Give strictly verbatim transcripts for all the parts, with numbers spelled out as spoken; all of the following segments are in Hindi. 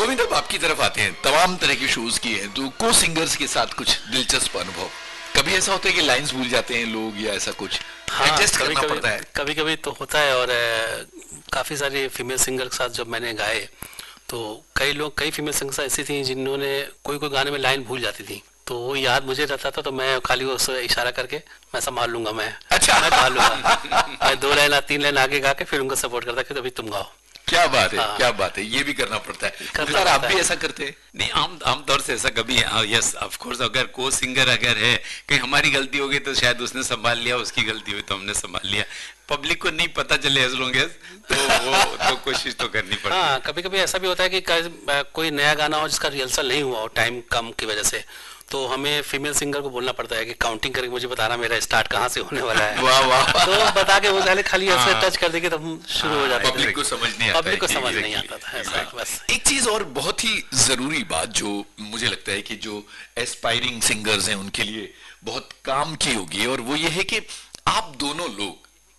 गोविंद, अब आपकी तरफ आते हैं, तमाम तरह के शोज किए हैं, तो को सिंगर्स के साथ कुछ दिलचस्प अनुभव? कभी ऐसा होता है कि लाइंस भूल जाते हैं लोग या ऐसा कुछ? हाँ, एडजस्ट कभी करना कभी पड़ता है? कभी कभी तो होता है। और अ, काफ़ी सारे फीमेल सिंगर के साथ जब मैंने गाए तो कई लोग, कई फीमेल सिंगर्स ऐसी थी जिन्होंने कोई कोई गाने में लाइन भूल जाती थी, तो वो याद मुझे रहता था, तो मैं खाली उससे इशारा करके मैं संभाल लूंगा, मैं अच्छा। मैं गा लूंगा। मैं दो लाइन तीन लाइन आगे गा के फिर उनको सपोर्ट करता कि अभी तुम गाओ। क्या बात है, हाँ। क्या बात है, ये भी करना पड़ता है। करना मुख्तार, आप पड़ता भी है। ऐसा करते हैं? नहीं, आम आमतौर से ऐसा कभी, यस ऑफ कोर्स, अगर को सिंगर अगर है, कहीं हमारी गलती हो गई तो शायद उसने संभाल लिया, उसकी गलती हुई तो हमने संभाल लिया, पब्लिक को नहीं पता चले एज लॉन्ग एज, तो वो तो कोशिश तो करनी पड़ती है। हाँ, कभी कभी ऐसा भी होता है कि क- कोई नया गाना हो जिसका रिहर्सल नहीं हुआ हो टाइम कम की वजह से, तो हमें फीमेल सिंगर को बोलना पड़ता है कि काउंटिंग करके मुझे बताना मेरा स्टार्ट कहाँ से होने वाला है। वाह वाह। तो बता के वो पहले खाली ऐसे हाँ। टच कर देंगे तो हम शुरू हो जाते पब्लिक थे। को समझ नहीं आता पब्लिक को है, समझ नहीं exactly, आता था ऐसा, exactly। बस। एक चीज और बहुत ही जरूरी बात जो मुझे लगता है कि जो एस्पायरिंग सिंगर्स हैं उनके लिए बहुत काम की होगी, और वो ये है कि आप दोनों लोग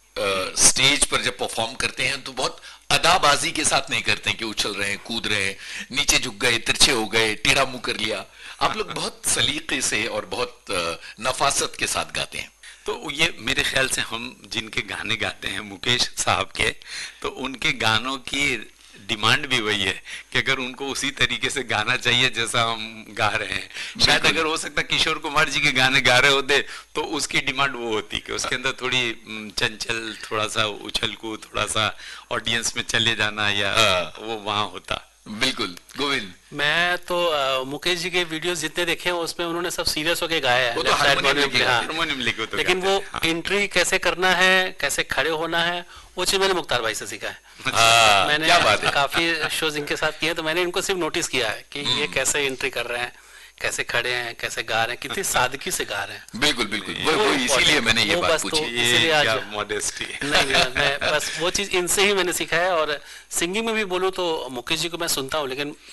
स्टेज पर जब परफॉर्म करते हैं तो बहुत अदाबाजी के साथ नहीं करते हैं कि उछल रहे हैं, कूद रहे हैं, नीचे झुक गए, तिरछे हो गए, टेढ़ा मुंह कर लिया। आप लोग बहुत सलीके से और बहुत अ, नफासत के साथ गाते हैं। तो ये मेरे ख्याल से हम जिनके गाने गाते हैं मुकेश साहब के, तो उनके गानों की डिमांड भी वही है कि अगर उनको उसी तरीके से गाना चाहिए जैसा हम गा रहे हैं। शायद अगर हो सकता किशोर कुमार जी के गाने गा रहे होते तो उसकी डिमांड वो होती कि उसके अंदर थोड़ी हम्म, चंचल, थोड़ा सा उछल कूद, थोड़ा सा ऑडियंस में चले जाना, या वो वहाँ होता। बिल्कुल। गोविंद, मैं तो अ, मुकेश जी के वीडियोस जितने देखे हैं उसमें उन्होंने सब सीरियस होके गाया है, वो तो left side हारमोनियम हारमोनियम लेके पे, हाँ। हारमोनियम लेके तो लेकिन गाते वो हैं, हाँ। एंट्री कैसे करना है, कैसे खड़े होना है, वो चीज मैंने मुख्तार भाई से सीखा है। हाँ, मैंने क्या बात है। काफी शोज इनके साथ किए, तो मैंने इनको सिर्फ नोटिस किया है कि ये कैसे एंट्री कर रहे हैं, कैसे खड़े हैं, कैसे गा रहे हैं, कितनी सादगी से गा रहे हैं। बिल्कुल बिल्कुल, ये वो, वो वो इसीलिए मैंने ये वो बात बस तो- पूछी। इसीलिए ये आज- क्या मॉडेस्टी है। नहीं मैं, मैं बस वो चीज इनसे ही मैंने सीखा है। और सिंगिंग में भी बोलूँ तो मुकेश जी को मैं सुनता हूँ, लेकिन